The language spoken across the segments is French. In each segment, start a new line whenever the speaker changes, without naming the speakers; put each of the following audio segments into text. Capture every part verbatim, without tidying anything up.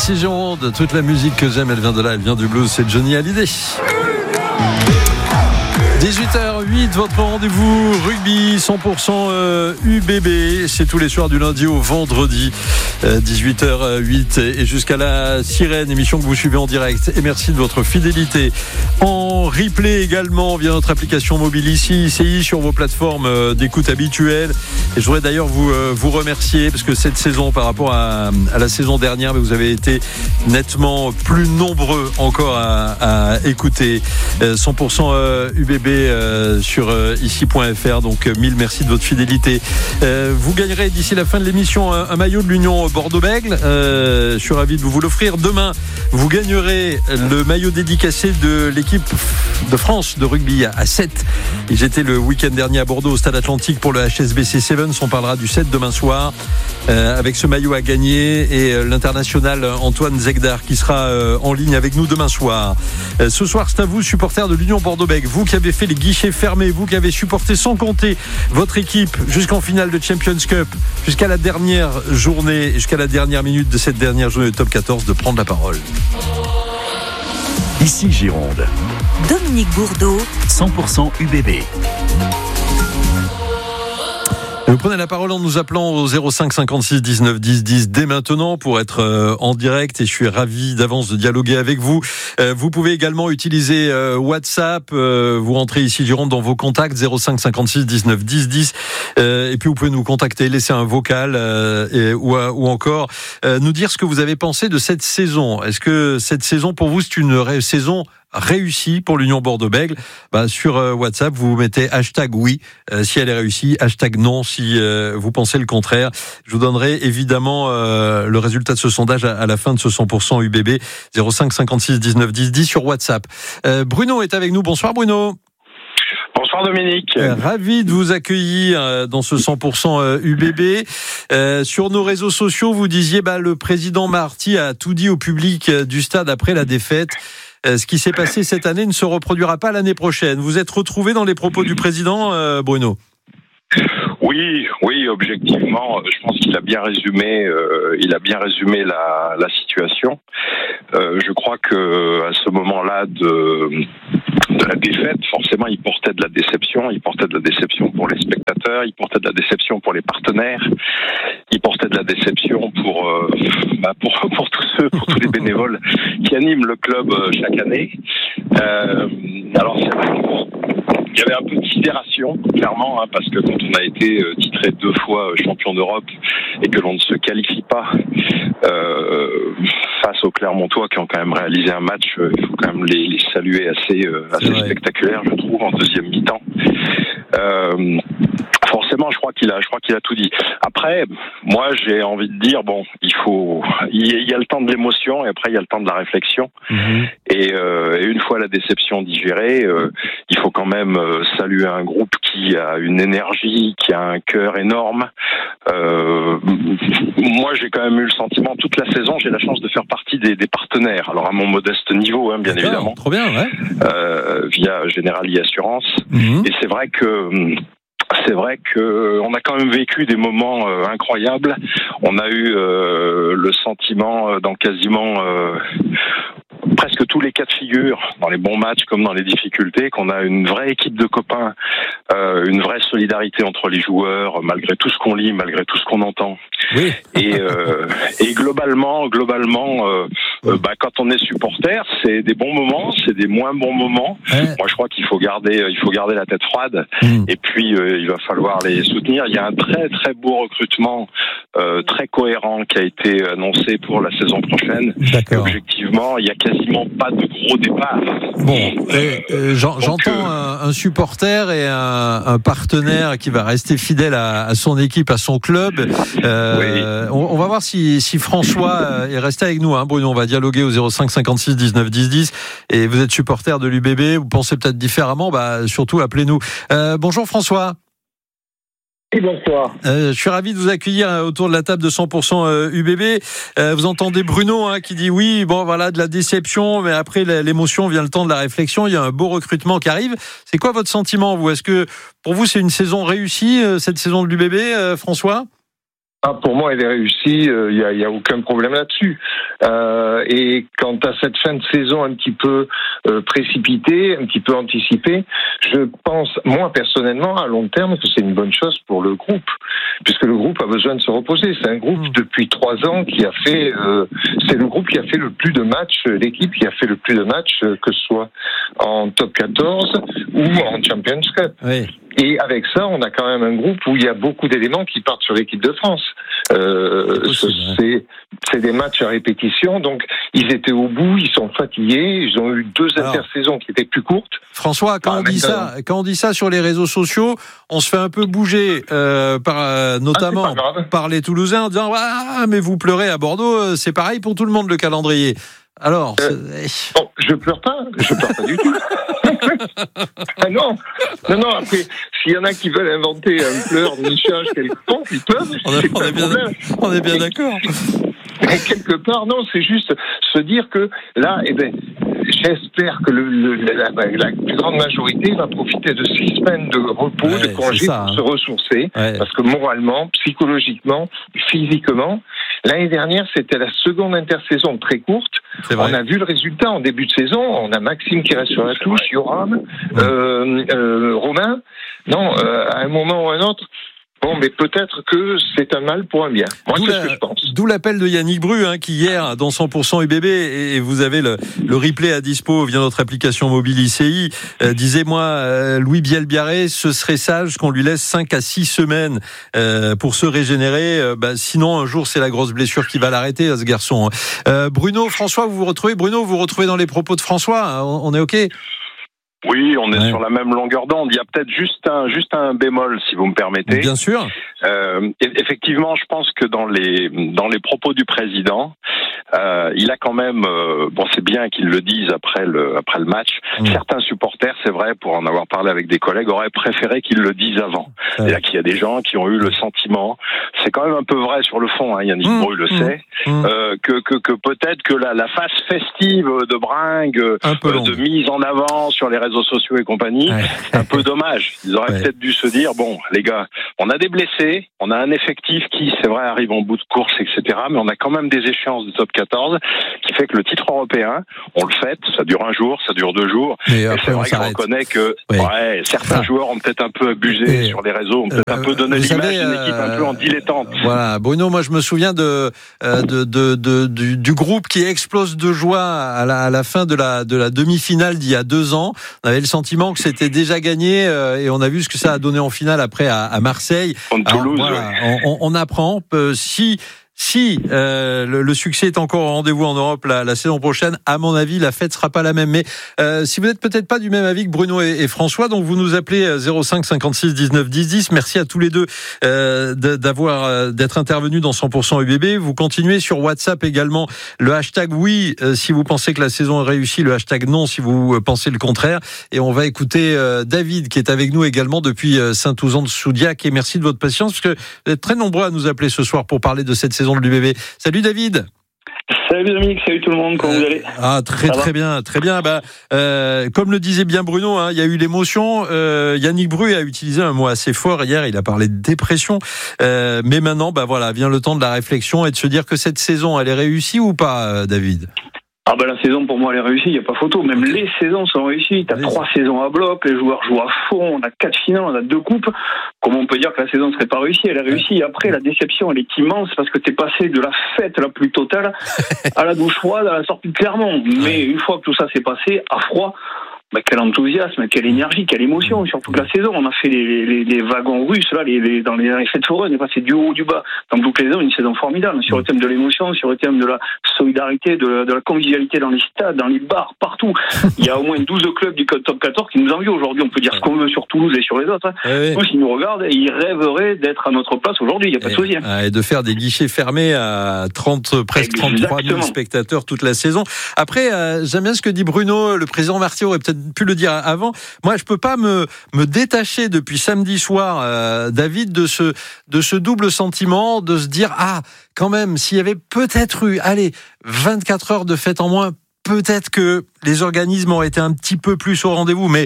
Ici Gironde, toute la musique que j'aime, elle vient de là, elle vient du blues, c'est Johnny Hallyday. dix-huit heures huit, votre rendez-vous rugby cent pour cent U B B, c'est tous les soirs du lundi au vendredi, dix-huit heures huit et jusqu'à la sirène, émission que vous suivez en direct. Et merci de votre fidélité. En replay également via notre application mobile ici, I C I, sur vos plateformes d'écoute habituelles. Et je voudrais d'ailleurs vous, vous remercier parce que cette saison, par rapport à, à la saison dernière, vous avez été nettement plus nombreux encore à, à écouter cent pour cent U B B Euh, sur euh, ici point f r. Donc euh, mille merci de votre fidélité. Euh, vous gagnerez d'ici la fin de l'émission un, un maillot de l'Union Bordeaux-Bègles. Euh, je suis ravi de vous l'offrir. Demain, vous gagnerez le maillot dédicacé de l'équipe de France de rugby à sept. Ils étaient le week-end dernier à Bordeaux au Stade Atlantique pour le H S B C Sevens. On parlera du sept demain soir euh, avec ce maillot à gagner et euh, l'international Antoine Zegdar qui sera euh, en ligne avec nous demain soir. Euh, ce soir, c'est à vous, supporters de l'Union Bordeaux-Bègles, vous qui avez fait les guichets fermés, vous qui avez supporté sans compter votre équipe jusqu'en finale de Champions Cup, jusqu'à la dernière journée, jusqu'à la dernière minute de cette dernière journée de top quatorze, de prendre la parole.
Ici Gironde.
Dominique Bourdeau,
cent pour cent U B B.
Vous prenez la parole en nous appelant au zéro cinq cinquante-six dix-neuf dix dix dès maintenant pour être euh, en direct et je suis ravi d'avance de dialoguer avec vous. Euh, vous pouvez également utiliser euh, WhatsApp, euh, vous rentrez ici Gironde dans vos contacts zéro cinq cinquante-six dix-neuf dix dix euh, et puis vous pouvez nous contacter, laisser un vocal euh, et, ou, ou encore euh, nous dire ce que vous avez pensé de cette saison. Est-ce que cette saison pour vous c'est une ré- saison réussie pour l'Union Bordeaux-Bègles? Bah, sur euh, WhatsApp, vous mettez hashtag oui euh, si elle est réussie, hashtag non si euh, vous pensez le contraire. Je vous donnerai évidemment euh, le résultat de ce sondage à, à la fin de ce cent pour cent U B B. Zéro cinq cinquante-six dix-neuf dix dix sur WhatsApp. Euh, Bruno est avec nous. Bonsoir Bruno.
Bonsoir Dominique.
Euh, ravi de vous accueillir euh, dans ce cent pour cent euh, U B B. Euh, sur nos réseaux sociaux, vous disiez bah, le président Marty a tout dit au public euh, du stade après la défaite. Euh, ce qui s'est passé cette année ne se reproduira pas l'année prochaine. Vous êtes retrouvé dans les propos du président, euh, Bruno?
Oui, oui, objectivement, je pense qu'il a bien résumé, euh, il a bien résumé la, la situation. Euh, je crois que à ce moment-là de, de la défaite, forcément, il portait de la déception. Il portait de la déception pour les spectateurs, il portait de la déception pour les partenaires, il portait de la déception pour euh, bah pour pour tous ceux, pour tous les bénévoles qui animent le club chaque année. Euh, alors c'est vrai qu'il y avait un peu de sidération, clairement, hein, parce que quand on a été titré deux fois champion d'Europe et que l'on ne se qualifie pas euh, face aux Clermontois qui ont quand même réalisé un match, euh, il faut quand même les, les saluer assez, euh, assez spectaculaire, je trouve, en deuxième mi-temps. Euh, Forcément, je crois qu'il a, je crois qu'il a tout dit. Après, moi, j'ai envie de dire, bon, il faut, il y a le temps de l'émotion et après il y a le temps de la réflexion. Mmh. Et, euh, et une fois la déception digérée, euh, il faut quand même euh, saluer un groupe qui a une énergie, qui a un cœur énorme. Euh, moi, j'ai quand même eu le sentiment toute la saison, j'ai la chance de faire partie des, des partenaires. Alors à mon modeste niveau, hein, bien D'accord, évidemment.
Trop bien, ouais.
Euh, via Generali Assurance. Mmh. Et c'est vrai que. C'est vrai que on a quand même vécu des moments euh, incroyables. On a eu euh, le sentiment euh, dans quasiment euh, presque tous les cas de figure, dans les bons matchs comme dans les difficultés, qu'on a une vraie équipe de copains, euh, une vraie solidarité entre les joueurs, malgré tout ce qu'on lit, malgré tout ce qu'on entend.
Oui.
Et, euh, et globalement, globalement, euh, euh, bah, quand on est supporter, c'est des bons moments, c'est des moins bons moments. Ouais. Moi, je crois qu'il faut garder, il faut garder la tête froide. Mmh. Et puis, euh, il va falloir les soutenir. Il y a un très très beau recrutement, euh, très cohérent, qui a été annoncé pour la saison prochaine.
D'accord.
Objectivement, il y a quasiment pas de gros départ.
Bon, euh, euh, j'en, j'entends euh, un, un supporter et un, un partenaire qui va rester fidèle à, à son équipe, à son club. Euh, oui. on, on va voir si, si François est resté avec nous, hein, Bruno. On va dialoguer au zéro cinq cinquante-six dix-neuf dix dix. Et vous êtes supporter de l'U B B, vous pensez peut-être différemment, bah surtout appelez-nous. Euh, bonjour François.
Et bonsoir.
Euh, je suis ravi de vous accueillir autour de la table de cent pour cent U B B. Euh, vous entendez Bruno hein, qui dit oui, bon voilà, de la déception, mais après l'émotion vient le temps de la réflexion. Il y a un beau recrutement qui arrive. C'est quoi votre sentiment, vous? Est-ce que pour vous c'est une saison réussie, cette saison de l'U B B, euh, François?
Ah, pour moi, elle est réussie. Il euh, n'y a, y a aucun problème là-dessus. Euh, et quant à cette fin de saison un petit peu euh, précipitée, un petit peu anticipée, je pense, moi personnellement, à long terme, que c'est une bonne chose pour le groupe, puisque le groupe a besoin de se reposer. C'est un groupe mmh. depuis trois ans qui a fait, euh, c'est le groupe qui a fait le plus de matchs, l'équipe qui a fait le plus de matchs, euh, que ce soit en top quatorze ou en Champions Cup.
Oui.
Et avec ça, on a quand même un groupe où il y a beaucoup d'éléments qui partent sur l'équipe de France. Euh, possible, c'est, ouais. c'est des matchs à répétition, donc ils étaient au bout, ils sont fatigués, ils ont eu deux Alors, intersaisons qui étaient plus courtes.
François, quand, ah, on dit ça, quand on dit ça sur les réseaux sociaux, on se fait un peu bouger, euh, par, euh, notamment ah, par les Toulousains, en disant ah, mais vous pleurez à Bordeaux, c'est pareil pour tout le monde le calendrier. Alors,
euh, bon, je pleure pas, je pleure pas du tout. Ah non, non, non. Après, s'il y en a qui veulent inventer un pleur, une charge quelque part, ils peuvent.
On, a, on, est bien, on est bien d'accord.
Mais quelque part, non, c'est juste se dire que là, eh ben, j'espère que le, le, la, la plus grande majorité va profiter de six semaines de repos, ouais, de congés pour hein. se ressourcer, ouais. parce que moralement, psychologiquement, physiquement, l'année dernière, c'était la seconde intersaison très courte. On a vu le résultat en début de saison. On a Maxime qui reste sur la touche, Yoram, ouais. euh, euh, Romain. Non, euh, à un moment ou à un autre. Bon, mais peut-être que c'est un mal pour un bien. Moi, d'où c'est la, ce que je pense.
D'où l'appel de Yannick Bru, hein, qui hier, dans cent pour cent U B B, et vous avez le, le replay à dispo via notre application mobile I C I, euh, disait, moi, euh, Louis Biel-Biarré, ce serait sage qu'on lui laisse cinq à six semaines euh, pour se régénérer. Euh, bah, sinon, un jour, c'est la grosse blessure qui va l'arrêter, ce garçon. Euh, Bruno, François, vous vous retrouvez Bruno, vous vous retrouvez dans les propos de François. On, on est OK ?
Oui, on est
ouais.
sur la même longueur d'onde. Il y a peut-être juste un juste un bémol, si vous me permettez.
Bien sûr.
Euh, effectivement, je pense que dans les dans les propos du président, euh, il a quand même euh, bon, c'est bien qu'il le dise après le après le match. Mmh. Certains supporters, c'est vrai, pour en avoir parlé avec des collègues, auraient préféré qu'il le dise avant. Ouais. Et là, qu'il y a des gens qui ont eu le sentiment, c'est quand même un peu vrai sur le fond, hein, Yannick mmh. Bru le mmh. sait, mmh. Euh, que que que peut-être que la la phase festive de bringue, euh, de mise en avant sur les réseaux sociaux et compagnie, ouais. un peu dommage. Ils auraient ouais. peut-être dû se dire, bon, les gars, on a des blessés, on a un effectif qui, c'est vrai, arrive en bout de course, et cetera, mais on a quand même des échéances de top quatorze, qui fait que le titre européen, on le fête, ça dure un jour, ça dure deux jours, et, et c'est vrai qu'on reconnaît que ouais. Ouais, certains ah. joueurs ont peut-être un peu abusé et sur les réseaux, ont peut-être euh, un peu donné l'image d'une équipe un peu en dilettante.
Voilà, Bruno, moi je me souviens de, euh, de, de, de, du, du groupe qui explose de joie à la, à la fin de la, de la demi-finale d'il y a deux ans. On avait le sentiment que c'était déjà gagné euh, et on a vu ce que ça a donné en finale après à, à Marseille.
En Toulouse,
voilà, ouais. on, on apprend euh, si Si euh, le, le succès est encore au rendez-vous en Europe la, la saison prochaine, à mon avis, la fête sera pas la même. Mais euh, si vous n'êtes peut-être pas du même avis que Bruno et, et François, donc vous nous appelez zéro cinq cinquante-six dix-neuf dix dix. Merci à tous les deux euh, d'avoir d'être intervenus dans cent pour cent U B B. Vous continuez sur WhatsApp également le hashtag oui euh, si vous pensez que la saison est réussie, le hashtag non si vous pensez le contraire. Et on va écouter euh, David qui est avec nous également depuis euh, Saint-Ouzan-de-Soudiac. Et merci de votre patience parce que vous êtes très nombreux à nous appeler ce soir pour parler de cette saison de l'U B B. Salut David.
Salut Dominique, salut tout le monde, comment euh, vous allez ?
Ah très Ça très va bien, très bien. Bah, euh, comme le disait bien Bruno, hein, il y a eu l'émotion. Euh, Yannick Bru a utilisé un mot assez fort hier. Il a parlé de dépression, euh, mais maintenant, bah voilà, vient le temps de la réflexion et de se dire que cette saison, elle est réussie ou pas, David ?
Ah ben la saison pour moi elle est réussie, il n'y a pas photo, même les saisons sont réussies, tu as trois saisons à bloc, les joueurs jouent à fond, on a quatre finales, on a deux coupes, comment on peut dire que la saison ne serait pas réussie ? Elle est réussie, après la déception elle est immense parce que tu es passé de la fête la plus totale à la douche froide, à la sortie de Clermont, mais une fois que tout ça s'est passé, à froid, bah, quel enthousiasme, quelle énergie, quelle émotion sur toute la saison. On a fait les, les, les wagons russes là, les, les, dans les fêtes foraines, on est passé du haut au du bas. Dans toutes les zones, une saison formidable sur le thème de l'émotion, sur le thème de la solidarité, de, de la convivialité dans les stades, dans les bars, partout. Il y a au moins douze clubs du top quatorze qui nous envient aujourd'hui. On peut dire ce qu'on veut sur Toulouse et sur les autres. Hein. Oui. Tous, ils nous regardent et ils rêveraient d'être à notre place aujourd'hui. Il n'y a pas de souci.
Et de faire des guichets fermés à trente, presque trente-trois mille spectateurs toute la saison. Après, euh, j'aime bien ce que dit Bruno, le président Martier aurait peut-être pu le dire avant. Moi, je peux pas me me détacher depuis samedi soir, euh, David, de ce de ce double sentiment, de se dire ah, quand même, s'il y avait peut-être eu, allez, vingt-quatre heures de fête en moins, peut-être que les organismes auraient été un petit peu plus au rendez-vous. Mais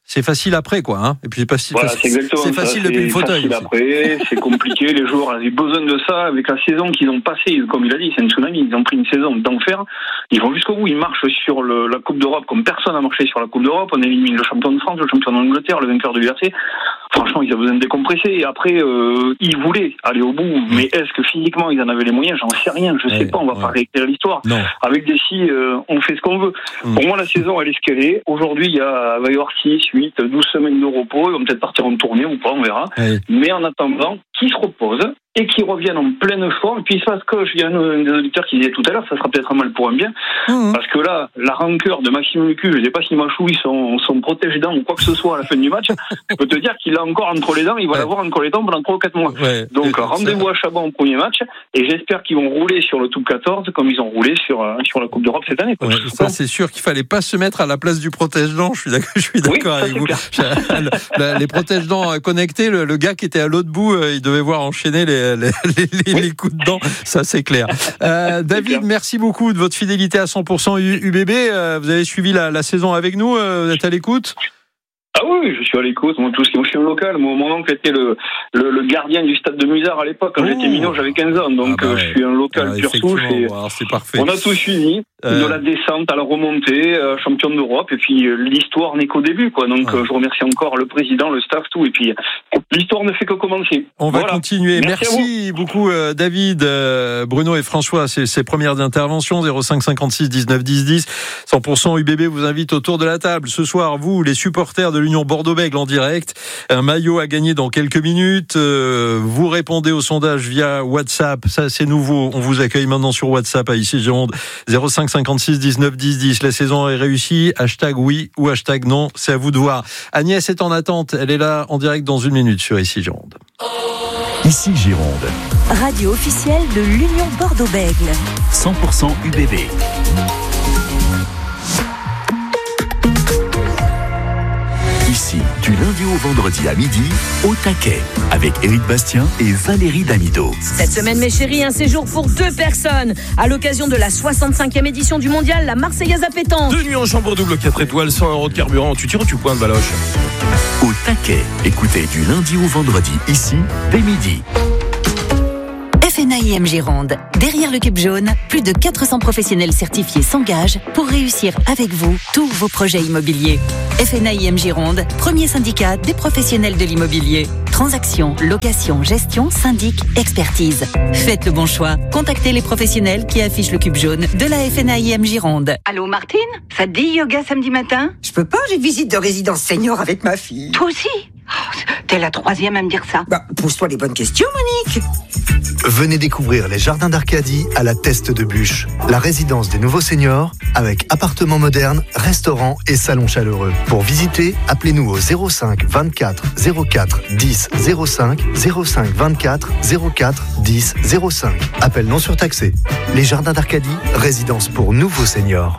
c'est facile après, quoi. Hein. Et puis c'est, pas si
voilà,
facile,
c'est exactement
c'est
ça.
facile
C'est
depuis le fauteuil.
Facile après, c'est compliqué. Les joueurs avaient besoin de ça avec la saison qu'ils ont passée. Comme il a dit, c'est un tsunami. Ils ont pris une saison d'enfer. Ils vont jusqu'au bout. Ils marchent sur le, la Coupe d'Europe comme personne n'a marché sur la Coupe d'Europe. On élimine le champion de France, le champion d'Angleterre, le vainqueur de l'U R C. Franchement, ils ont besoin de décompresser. Et après, euh, ils voulaient aller au bout. Mmh. Mais est-ce que physiquement, ils en avaient les moyens? J'en sais rien. Je ouais, sais pas. On va ouais. pas réécrire l'histoire. Non. Avec des si, euh, on fait ce qu'on veut. Mmh. Pour moi, la saison, elle est ce qu'elle est. Aujourd'hui, il y a, va y avoir six, huit, douze semaines de repos. Ils vont peut-être partir en tournée ou pas, on verra. Ouais. Mais en attendant, qu'ils se reposent et qu'ils reviennent en pleine forme. Et puis, il se passe que, il y a un des auditeurs qui disait tout à l'heure, ça sera peut-être un mal pour un bien. Mmh. Parce que là, la rancœur de Maxime Lucu, je ne sais pas si Machou, ils sont, sont protège-dents ou quoi que ce soit à la fin du match, je peux te dire qu'il a encore entre les dents, il va ouais. l'avoir entre les dents pendant trois ou quatre mois. Ouais. Donc, rendez-vous à Chabon au premier match, et j'espère qu'ils vont rouler sur le Top quatorze comme ils ont roulé sur, sur la Coupe d'Europe cette année. Quoi.
Ouais, ça, c'est sûr qu'il ne fallait pas se mettre à la place du protège-dents, je suis d'accord, je suis d'accord oui, avec vous. le, les protège-dents connectés, le, le gars qui était à l'autre bout, il devait voir enchaîner les, les, les, oui. les coups de dents, ça c'est clair. Euh, David, clair. Merci beaucoup de votre fidélité à cent pour cent U B B. Euh, vous avez suivi la, la saison avec nous, euh, vous êtes à l'écoute?
Ah oui, je suis à l'écoute. Moi, tout ce qui, moi, je suis un local. Moi, mon oncle était le, le, le gardien du stade de Musard à l'époque. Quand oh. j'étais minot, j'avais quinze ans. Donc, ah bah ouais. euh, je suis un local ah, pur souche. Et
alors, c'est parfait.
On a tout suivi. Euh... De la descente à la remontée, euh, champion d'Europe. Et puis, euh, l'histoire n'est qu'au début, quoi. Donc, ah. euh, je remercie encore le président, le staff, tout. Et puis, l'histoire ne fait que commencer.
On voilà. va continuer. Merci, Merci beaucoup, euh, David, euh, Bruno et François. C'est ces premières interventions. zéro cinq cinquante-six dix-neuf dix dix. cent pour cent U B B vous invite autour de la table. Ce soir, vous, les supporters de l'Union Bordeaux-Bègles en direct. Un maillot à gagner dans quelques minutes. Euh, vous répondez au sondage via WhatsApp. Ça, c'est nouveau. On vous accueille maintenant sur WhatsApp à Ici Gironde. zéro cinq cinquante-six dix-neuf dix dix. La saison est réussie. Hashtag oui ou hashtag non. C'est à vous de voir. Agnès est en attente. Elle est là en direct dans une minute sur Ici Gironde.
Ici Gironde.
Radio officielle de l'Union Bordeaux-Bègles.
cent pour cent U B B. Ici, du lundi au vendredi à midi, au taquet, avec Éric Bastien et Valérie Damido.
Cette semaine, mes chéris, un séjour pour deux personnes à l'occasion de la soixante-cinquième édition du mondial, la Marseillaise à pétanque.
Deux nuits en chambre double, quatre étoiles, cent euros de carburant. Tu tires ou tu pointes, Valoche?
Au taquet, écoutez du lundi au vendredi, ici, dès midi.
F N A I M Gironde. Derrière le Cube Jaune, plus de quatre cents professionnels certifiés s'engagent pour réussir avec vous tous vos projets immobiliers. F N A I M Gironde, premier syndicat des professionnels de l'immobilier. Transactions, location, gestion, syndic, expertise. Faites le bon choix. Contactez les professionnels qui affichent le Cube Jaune de la F N A I M Gironde.
Allô Martine, ça te dit yoga samedi matin?
Je peux pas, j'ai visite de résidence senior avec ma fille.
Toi aussi? Oh, t'es la troisième à me dire ça.
Bah, pose-toi les bonnes questions, Monique.
Venez découvrir les jardins d'Arcadie à la Teste de Bûche, la résidence des nouveaux seniors avec appartements modernes, restaurants et salons chaleureux. Pour visiter, appelez-nous au zéro cinq vingt-quatre zéro quatre dix zéro cinq zéro cinq vingt-quatre zéro quatre dix zéro cinq. Appel non surtaxé. Les jardins d'Arcadie, résidence pour nouveaux seniors.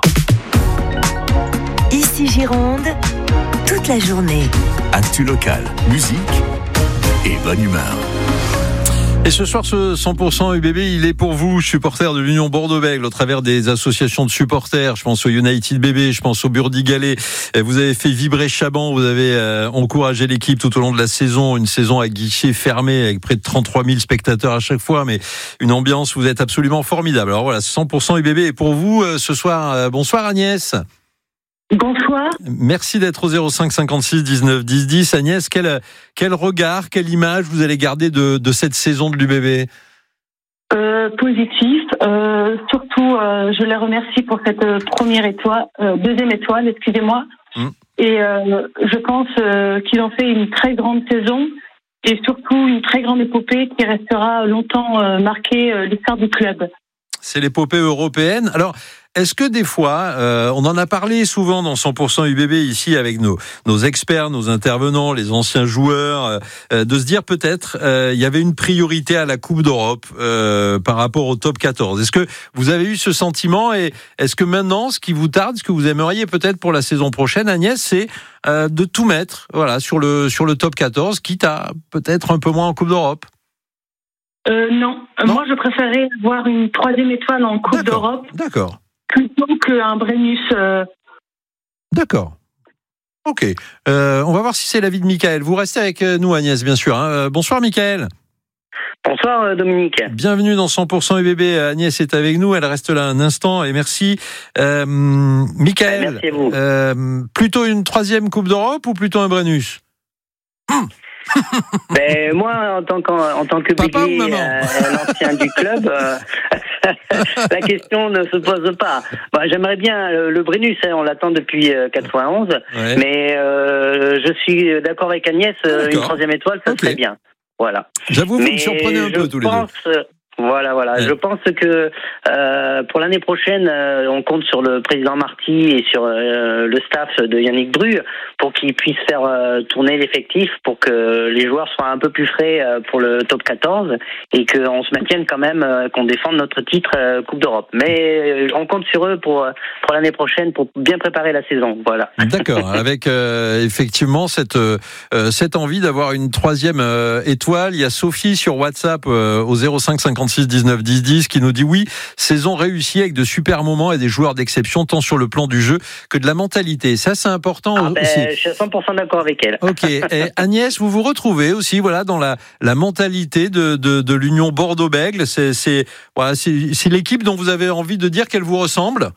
Ici Gironde, toute la journée.
Actu local, musique et bonne humeur.
Et ce soir, ce cent pour cent U B B, il est pour vous, supporters de l'Union Bordeaux-Bègles, au travers des associations de supporters. Je pense au United B B, je pense au Burdigalet. Vous avez fait vibrer Chaban, vous avez euh, encouragé l'équipe tout au long de la saison, une saison à guichet fermé avec près de trente-trois mille spectateurs à chaque fois, mais une ambiance, vous êtes absolument formidable. Alors voilà, cent pour cent U B B est pour vous euh, ce soir. Euh, bonsoir Agnès.
Bonsoir.
Merci d'être au zéro cinq cinquante-six dix-neuf dix dix. Agnès, quel, quel regard, quelle image vous allez garder de, de cette saison de l'U B B?
euh, Positif. Euh, surtout, euh, je les remercie pour cette première étoile, euh, deuxième étoile, excusez-moi. Mmh. Et euh, je pense euh, qu'ils ont fait une très grande saison et surtout une très grande épopée qui restera longtemps euh, marquée euh, l'histoire du club.
C'est l'épopée européenne. Alors, est-ce que des fois, euh, on en a parlé souvent dans cent pour cent U B B ici avec nos, nos experts, nos intervenants, les anciens joueurs, euh, de se dire peut-être euh, il y avait une priorité à la Coupe d'Europe euh, par rapport au top quatorze. Est-ce que vous avez eu ce sentiment et est-ce que maintenant, ce qui vous tarde, ce que vous aimeriez peut-être pour la saison prochaine, Agnès, c'est euh, de tout mettre voilà, sur, le, sur le top quatorze, quitte à peut-être un peu moins en Coupe d'Europe?
Euh, non. non, moi je préférais avoir une troisième étoile en Coupe
D'accord.
d'Europe.
D'accord.
Plutôt qu'un Brennus. Euh...
D'accord. Ok. Euh, on va voir si c'est l'avis de Michael. Vous restez avec nous, Agnès, bien sûr. Hein. Euh, bonsoir, Michael.
Bonsoir Dominique.
Bienvenue dans cent pour cent U B B. Agnès est avec nous, elle reste là un instant et merci. Euh, Michael,
merci à vous.
Euh, plutôt une troisième Coupe d'Europe ou plutôt un Brennus?
Ben moi, en tant qu'en, en tant que bégué, euh, l'ancien du club, euh, la question ne se pose pas. Bah, j'aimerais bien le, le Brennus, hein, on l'attend depuis euh, quatre-vingt-onze, ouais. mais euh, je suis d'accord avec Agnès, euh, une troisième étoile, ça okay. serait bien. Voilà.
J'avoue, vous me surprenez un peu tous les
pense, deux. Voilà, voilà. Ouais. Je pense que euh, pour l'année prochaine, euh, on compte sur le président Marty et sur euh, le staff de Yannick Dru pour qu'ils puissent faire euh, tourner l'effectif pour que les joueurs soient un peu plus frais euh, pour le top quatorze et qu'on se maintienne quand même, euh, qu'on défende notre titre euh, Coupe d'Europe. Mais euh, on compte sur eux pour pour l'année prochaine pour bien préparer la saison. Voilà.
D'accord. Avec euh, effectivement cette euh, cette envie d'avoir une troisième euh, étoile. Il y a Sophie sur WhatsApp euh, au zéro cinq cinquante-six dix-neuf dix dix qui nous dit oui, saison réussie avec de super moments et des joueurs d'exception tant sur le plan du jeu que de la mentalité. Ça, c'est important
ah ben,
aussi.
Je suis à cent pour cent d'accord avec elle.
Ok. Et Agnès, vous vous retrouvez aussi, voilà, dans la la mentalité de de, de l'Union Bordeaux-Bègles. C'est c'est voilà, c'est, c'est l'équipe dont vous avez envie de dire qu'elle vous ressemble.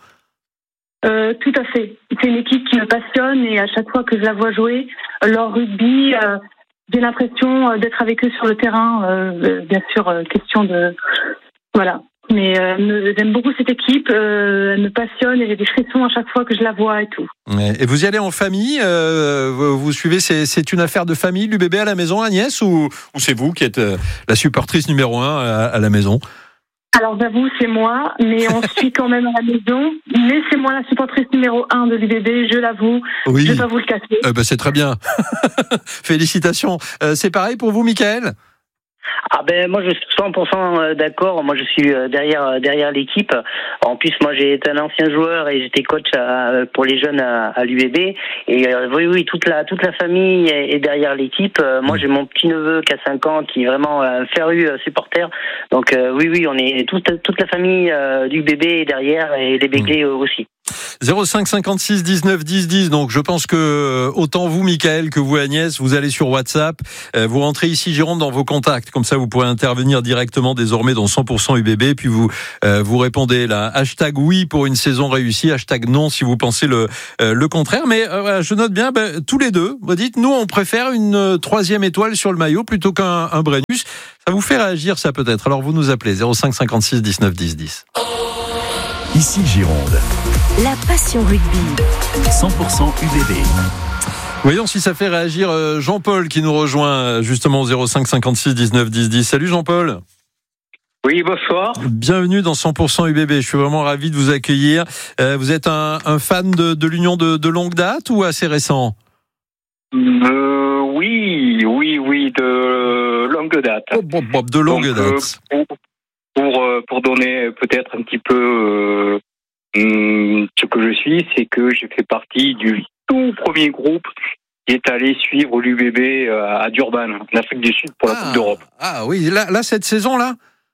Euh, tout à fait. C'est une équipe qui me passionne et à chaque fois que je la vois jouer, leur rugby. Euh, J'ai l'impression d'être avec eux sur le terrain, euh, bien sûr, euh, question de... Voilà. Mais euh, j'aime beaucoup cette équipe, euh, elle me passionne et j'ai des frissons à chaque fois que je la vois et tout.
Et vous y allez en famille euh, vous, vous suivez, c'est, c'est une affaire de famille, l'U B B à la maison, Agnès, ou, ou c'est vous qui êtes euh, la supportrice numéro un à, à la maison?
Alors j'avoue, c'est moi, mais on suit quand même à la maison. Mais c'est moi la supportrice numéro un de l'U B B, je l'avoue. Oui. Je ne vais pas vous le cacher.
Euh, bah, c'est très bien. Félicitations. Euh, c'est pareil pour vous, Michael?
Ah ben moi je suis cent pour cent d'accord. Moi je suis derrière derrière l'équipe. En plus moi j'ai été un ancien joueur et j'étais coach à, pour les jeunes à, à l'U B B. Et euh, oui oui toute la toute la famille est, est derrière l'équipe. Moi j'ai mon petit neveu qui a cinq ans qui est vraiment un féru supporter. Donc euh, oui oui on est toute toute la famille euh, du B B est derrière et les Béglés mmh. aussi.
zéro cinq cinquante-six dix-neuf dix dix. Donc je pense que autant vous Michael que vous Agnès, vous allez sur WhatsApp, euh, vous rentrez ici Gironde dans vos contacts, comme ça vous pourrez intervenir directement désormais dans cent pour cent U B B, puis vous euh, vous répondez là hashtag oui pour une saison réussie, hashtag non si vous pensez le euh, le contraire. Mais euh, je note bien ben, tous les deux, vous dites nous on préfère une euh, troisième étoile sur le maillot plutôt qu'un un Brennus. Ça vous fait réagir ça peut-être. Alors vous nous appelez zéro cinq cinquante-six dix-neuf dix dix.
Ici Gironde.
La passion rugby.
cent pour cent U B B.
Voyons si ça fait réagir Jean-Paul qui nous rejoint justement au zéro cinq cinquante-six dix-neuf dix dix. Salut Jean-Paul.
Oui, bonsoir.
Bienvenue dans cent pour cent U B B. Je suis vraiment ravi de vous accueillir. Euh, vous êtes un, un fan de, de l'Union de, de longue date ou assez récent?
euh, Oui, oui, oui, de longue date.
Oh, bon, bon, de longue Donc, date.
Euh, pour, pour, pour donner peut-être un petit peu... Euh, ce que je suis, c'est que j'ai fait partie du tout premier groupe qui est allé suivre l'U B B à Durban, en Afrique du Sud, pour la
ah,
Coupe d'Europe.
Ah oui, là, là cette saison-là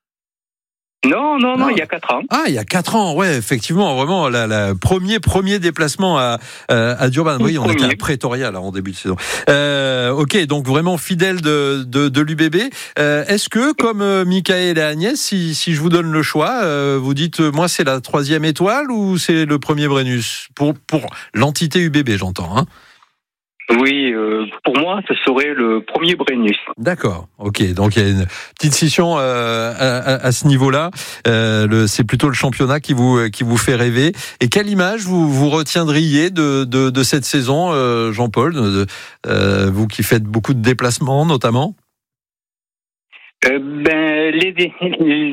Non, non, non, non, il y a quatre ans.
Ah, il y a quatre ans, ouais, effectivement, vraiment, la, la premier, premier déplacement à, à Durban. Oui, on premier. était à Pretoria, là, en début de saison. Euh, ok, donc vraiment fidèle de, de, de l'U B B. Euh, est-ce que, comme euh, Michael et Agnès, si, si je vous donne le choix, euh, vous dites, euh, moi, c'est la troisième étoile ou c'est le premier Brennus? Pour, pour l'entité U B B, j'entends, hein.
Oui, euh, pour moi, ce serait le premier Brennus.
D'accord, ok. Donc il y a une petite scission euh, à, à, à ce niveau-là. Euh, le, c'est plutôt le championnat qui vous qui vous fait rêver. Et quelle image vous vous retiendriez de de, de cette saison, euh, Jean-Paul, de, euh, vous qui faites beaucoup de déplacements, notamment?
euh, Ben les, les,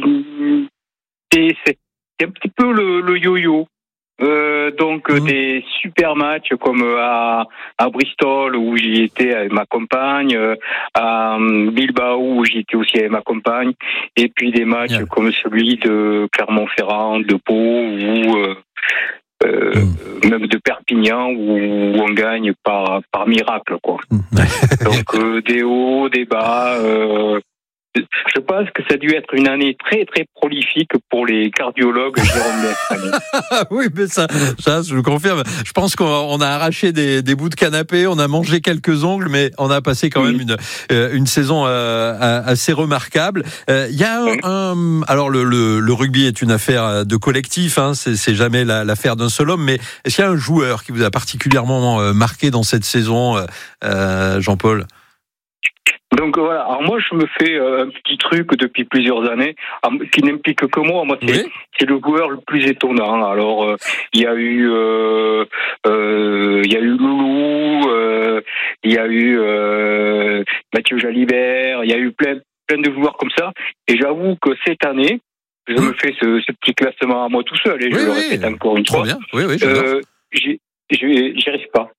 les c'est, c'est un petit peu le, le yo-yo. Euh, donc mmh. des super matchs comme à, à Bristol où j'y étais avec ma compagne, à Bilbao où j'y étais aussi avec ma compagne, et puis des matchs yeah. comme celui de Clermont-Ferrand, de Pau ou euh, euh, mmh. même de Perpignan où, où on gagne par par miracle quoi. Mmh. Donc euh, des hauts, des bas. Euh, je pense que ça a dû être une année très très prolifique pour les cardiologues girondins.
Oui, mais ça, ça, je le confirme. Je pense qu'on a arraché des, des bouts de canapé, on a mangé quelques ongles, mais on a passé quand même une, une saison euh, assez remarquable. Il euh, y a un, un alors le, le, le rugby est une affaire de collectif, hein, c'est, c'est jamais la, l'affaire d'un seul homme, mais est-ce qu'il y a un joueur qui vous a particulièrement marqué dans cette saison, euh, Jean-Paul ?
Donc voilà, alors moi je me fais un petit truc depuis plusieurs années qui n'implique que moi. Moi c'est, oui. c'est le joueur le plus étonnant. Alors euh, il y a eu, euh, euh, il y a eu Loulou, euh, il y a eu euh, Mathieu Jalibert, il y a eu plein, plein de joueurs comme ça. Et j'avoue que cette année, je me fais ce, ce petit classement à moi tout seul et je oui, le oui. répète encore une fois.
Bien. Oui, oui,
euh, j'y, j'y, j'y arrive pas.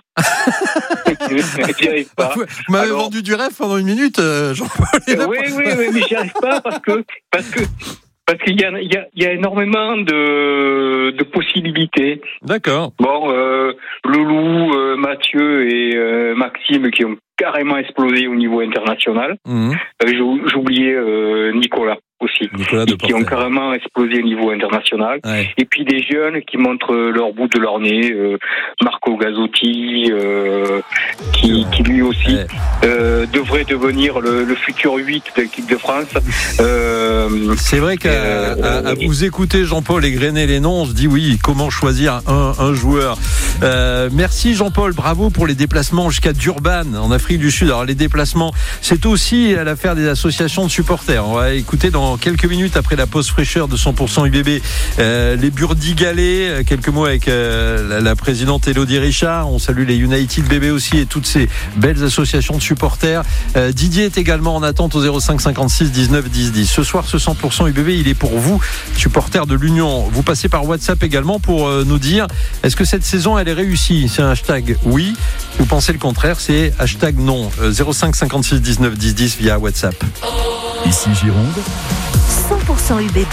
J'y arrive pas.
Vous m'avez Alors, vendu du rêve pendant une minute, euh, Jean-Paul.
Euh, oui, oui, oui, mais j'y arrive pas parce que parce que parce qu'il y a il y a, il y a énormément de de possibilités.
D'accord.
Bon, euh, Loulou, euh, Mathieu et euh, Maxime qui ont carrément explosé au niveau international. Mmh. Euh, j'oubliais euh, Nicolas aussi, qui ont carrément explosé au niveau international. Ouais. Et puis des jeunes qui montrent leur bout de leur nez, euh, Marco Gazzotti, euh, qui, qui lui aussi ouais. euh, devrait devenir le, le futur huit de l'équipe de France. Euh,
C'est vrai qu'à euh, à, à vous écouter, Jean-Paul, égrener les noms, on se dit oui, comment choisir un, un joueur. Euh, merci Jean-Paul, bravo pour les déplacements jusqu'à Durban, en Afrique du Sud. Alors les déplacements, c'est aussi à l'affaire des associations de supporters. On va écouter dans quelques minutes après la pause fraîcheur de cent pour cent U B B euh, les Burdigalais, quelques mots avec euh, la, la présidente Élodie Richard. On salue les United B B aussi et toutes ces belles associations de supporters. euh, Didier est également en attente au zéro cinq cinquante-six dix-neuf dix dix. Ce soir, ce cent pour cent U B B, il est pour vous, supporters de l'Union. Vous passez par WhatsApp également pour euh, nous dire est-ce que cette saison elle est réussie. C'est un hashtag oui, vous pensez le contraire, c'est hashtag non. euh, zéro cinq cinquante-six dix-neuf dix dix via WhatsApp.
Ici Gironde,
cent pour cent U B B.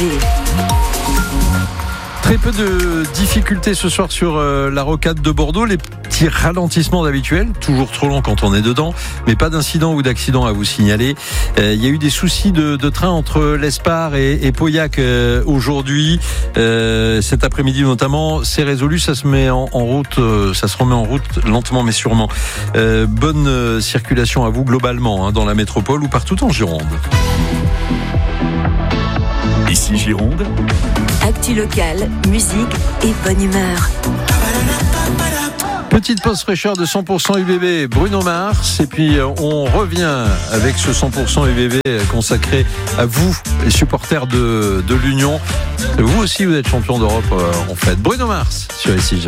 Très peu de difficultés ce soir sur euh, la rocade de Bordeaux. Les petits ralentissements habituels, toujours trop long quand on est dedans, mais pas d'incident ou d'accident à vous signaler. Il euh, y a eu des soucis de, de train entre l'Espar et, et Pauillac euh, aujourd'hui, euh, cet après-midi notamment. C'est résolu, ça se met en, en route, euh, ça se remet en route lentement mais sûrement. Euh, bonne euh, circulation à vous globalement hein, dans la métropole ou partout en Gironde.
Ici Gironde,
actu locale, musique et bonne humeur.
Petite pause fraîcheur de cent pour cent U B B, Bruno Mars, et puis on revient avec ce cent pour cent U B B consacré à vous, les supporters de, de l'Union. Vous aussi, vous êtes champion d'Europe en fait. Bruno Mars sur Ici Gironde.